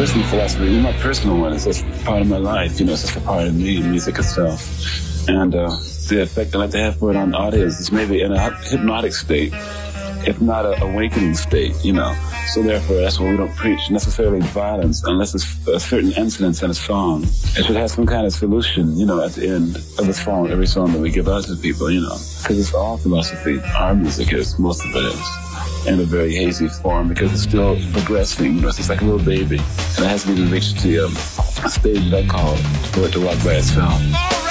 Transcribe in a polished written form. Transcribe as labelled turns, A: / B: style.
A: personal philosophy, my personal one, is just part of my life. It's just a part of me, music itself. And the effect I like to have for it on audience is maybe in a hypnotic state, if not an awakening state, So therefore, that's why we don't preach necessarily violence unless it's a certain incident in a song. It should have some kind of solution, at the end of the song, every song that we give out to people, Because it's all philosophy. Our music is, most of it is, in a very hazy form because it's still progressing. It's just like a little baby. And it hasn't even reached the stage that I call it for it to walk by itself.